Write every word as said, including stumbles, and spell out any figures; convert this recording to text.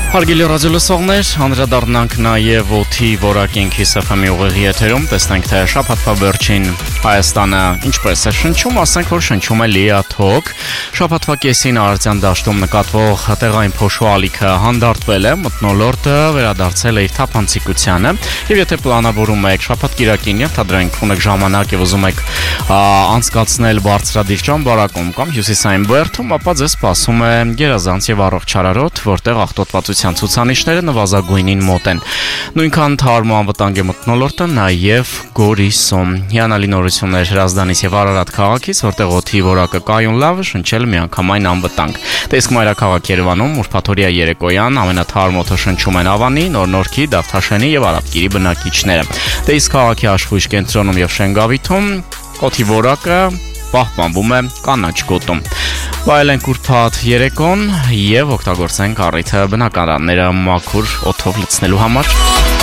Հարգելի ռադիոլսողներ, անդրադառնանք նաև օդի որակին Kiss F M-ի ուղիղ եթերում, տեսնենք թե շաբաթվա վերջին Հայաստանը ինչպես է շնչում, ասենք որ շնչում է լիաթոք։ Շաբաթվա կեսին Արարատյան դաշտում նկատվող տեղային փոշու ալիքը հանդարտվել է, մթնոլորտը վերադարձել է իր թափանցիկությանը, եւ եթե պլանավորում եք շաբաթ-կիրակին ենթադրենք ունեք ժամանակ եւ ուզում եք անցկացնել բարձրադիր ճամբարակում կամ հյուսիսային բերդում, ապա ձեզ սպասում է գերազանց եւ առողջ հարարոտ, որտեղ աղտոտվածության ցուցանիշները նվազագույնին մոտ են։ Նույնքան թարմ ու անվտանգ է մթնոլորտը նաև Գորիսում։ Հիանալի նորություններ Հրազդանից եւ Արարատ քաղաքից, որտեղ օդի որակը կայուն լավ է, շնչել միանգամայն անվտանգ։ Տեսք մայրաքաղաք Երևանում ուրբաթօրյա երեկոյան ամենաթարմ օդը շնչում են Ավանի, Նորնորքի, Դավթաշենի եւ Արաբկիրի բնակիչները։ Դե իսկ քաղաքի աշխույժ կենտրոնում եւ Շենգավիթում օդի որակը պահպանվում է կանաչ գոտում։ Վայելենք ուրբաթ երեկոն եւ օգտագործենք առիթը բնակարանները մաքուր օդով լցնելու համար։